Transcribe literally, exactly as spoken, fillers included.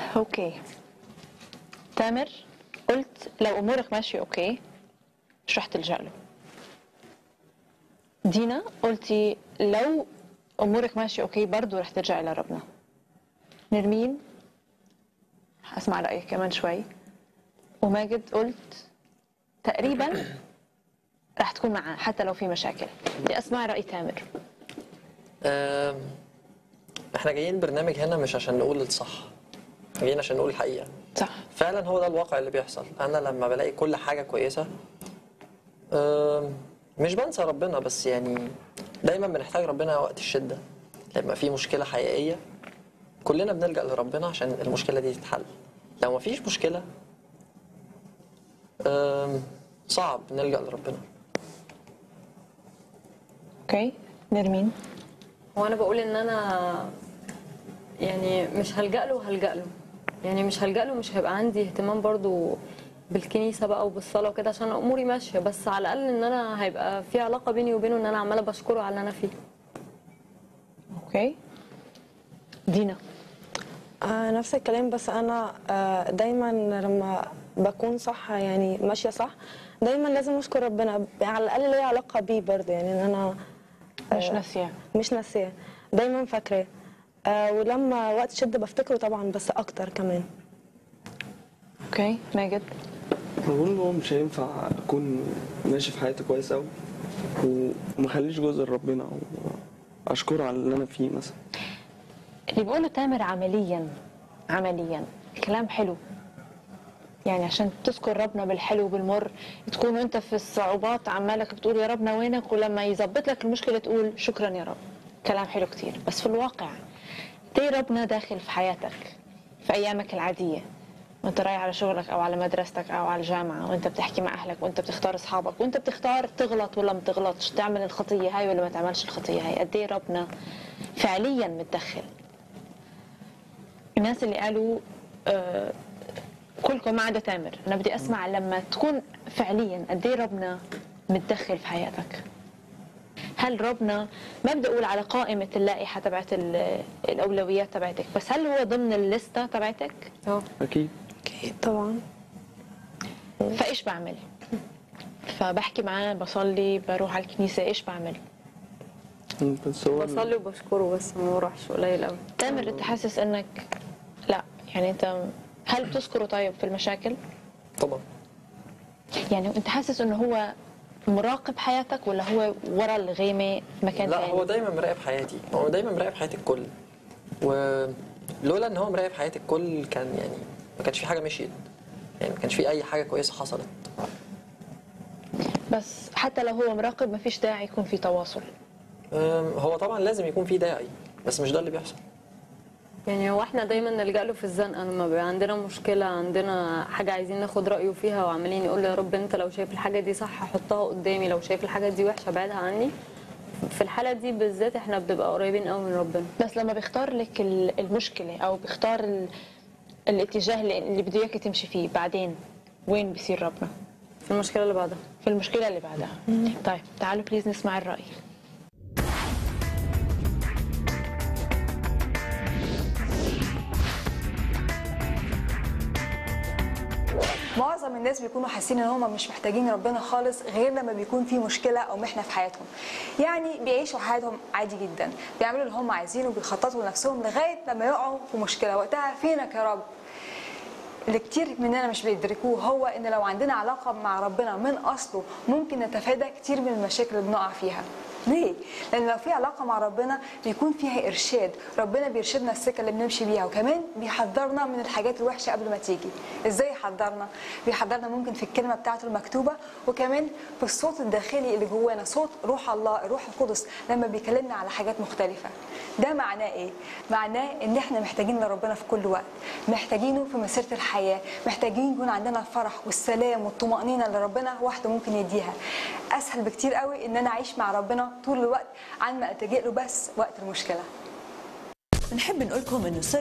اوكي تامر، قلت لو امورك ماشيه اوكي مش رح تلجأ له. دينا قلتي لو امورك ماشيه اوكي برضه رح ترجعي لربنا. نرمين اسمع رايك كمان شوي. وماجد قلت تقريبا رح تكون معاه حتى لو في مشاكل. بدي اسمع راي تامر. أم، احنا جايين برنامج هنا مش عشان نقول الصح، جايين عشان نقول الحقيقه. صح، فعلا هو ده الواقع اللي بيحصل. انا لما بلاقي كل حاجه كويسه أم، مش بنسى ربنا، بس يعني دايما بنحتاج ربنا وقت الشده. لما في مشكله حقيقيه كلنا بنلجأ لربنا عشان المشكله دي تتحل. لو مفيش مشكله أم، صعب نلجأ لربنا. اوكي نرمين. وانا بقول ان انا يعني مش هلجأ له هلجأ له يعني مش هلجأ له مش هيبقى عندي اهتمام برضو بالكنيسه بقى وبالصلاه وكده عشان اموري ماشيه، بس على الاقل ان انا هيبقى في علاقه بيني وبينه ان انا عماله بشكره على اللي انا فيه. اوكي دينا. آه نفس الكلام، بس انا آه دايما لما بكون صح يعني ماشيه صح دايما لازم اشكر ربنا، على الاقل ليا علاقه بيه برضه، يعني ان انا آه مش ناسيه. مش ناسيه، دايما فاكراه. آه ولما وقت شده بفتكره طبعا، بس اكتر كمان. اوكي ماجد. بقول ان هو مش هينفع اكون ماشي في حياتي كويس قوي وما اخليش جزء لربنا او اشكره على اللي انا فيه مثلا. اللي بقوله تامر عمليا عمليا كلام حلو، يعني عشان تذكر ربنا بالحلو وبالمر، تكون انت في الصعوبات عمالك بتقول يا ربنا وينك، ولما يظبط لك المشكله تقول شكرا يا رب. كلام حلو كتير، بس في الواقع تي ربنا داخل في حياتك في ايامك العاديه، وانت رايح على شغلك او على مدرستك او على الجامعه، وانت بتحكي مع اهلك، وانت بتختار اصحابك، وانت بتختار تغلط ولا ما تغلطش، تعمل الخطيه هاي ولا ما تعملش الخطيه هاي. قد ايه ربنا فعليا متدخل. الناس اللي قالوا آه كلكم ما عدا تامر، انا بدي اسمع لما تكون فعليا قد ايه ربنا متدخل في حياتك. هل ربنا، ما بدي اقول على قائمه اللائحه تبعت الاولويات تبعتك، بس هل هو ضمن الليسته تبعتك؟ اه اكيد اكيد طبعا. فايش بعمل؟ فبحكي معاه، بصلي، بروح على الكنيسه، ايش بعمل؟ بس هو بصلي وبشكره بس ما بروحش قليل قوي. تامر انت حاسس انك لا، يعني انت هل بتذكره طيب في المشاكل؟ طبعا. يعني انت حاسس انه هو مراقب حياتك ولا هو ورا الغيمه في مكان لا ثاني؟ هو دايما مراقب حياتي، هو دايما مراقب حياة الكل. ولولا ان هو مراقب حياة الكل كان يعني ما كانش في حاجة مشيت، يعني ما كانش في اي حاجة كويسة حصلت. بس حتى لو هو مراقب ما فيش داعي يكون في تواصل. أم، هو طبعا لازم يكون في داعي، بس مش ده اللي بيحصل. يعني هو احنا دايما نلجأ له في الزنقه لما بيبقى عندنا مشكله، عندنا حاجه عايزين ناخد رايه فيها وعمالين يقول يا رب انت لو شايف الحاجه دي صح حطها قدامي، لو شايف الحاجه دي وحشه بعدها عني. في الحاله دي بالذات احنا بنبقى قريبين قوي من ربنا. بس لما بيختار لك المشكله او بيختار ال- الاتجاه اللي اللي بده اياك تمشي فيه، بعدين وين بصير ربنا؟ في المشكله اللي بعدها. في المشكله اللي بعدها. طيب تعالوا بليز نسمع الراي. معظم الناس بيكونوا حاسين ان هم مش محتاجين ربنا خالص غير لما بيكون في مشكله او محنه في حياتهم. يعني بيعيشوا حياتهم عادي جدا، بيعملوا اللي هم عايزينه وبيخططوا لنفسهم لغايه لما يقعوا في مشكله، وقتها فينك يا رب؟ اللي كتير مننا مش بيدركوه هو ان لو عندنا علاقه مع ربنا من اصله ممكن نتفادى كتير من المشاكل اللي بنقع فيها. ليه؟ لان لو في علاقه مع ربنا بيكون فيها ارشاد، ربنا بيرشدنا السكه اللي بنمشي بيها، وكمان بيحذرنا من الحاجات الوحشه قبل ما تيجي. ازاي يحذرنا؟ بيحذرنا ممكن في الكلمه بتاعته المكتوبه، وكمان في الصوت الداخلي اللي جوانا، صوت روح الله، الروح القدس لما بيكلمنا على حاجات مختلفه. ده معناه ايه؟ معناه ان احنا محتاجين لربنا في كل وقت، محتاجينه في مسيره الحياه، محتاجين يكون عندنا الفرح والسلام والطمانينه اللي ربنا وحده ممكن يديها. اسهل بكتير قوي ان انا اعيش مع ربنا طول الوقت عن ما اتجه له بس وقت المشكله. نحب نقول لكم انه سر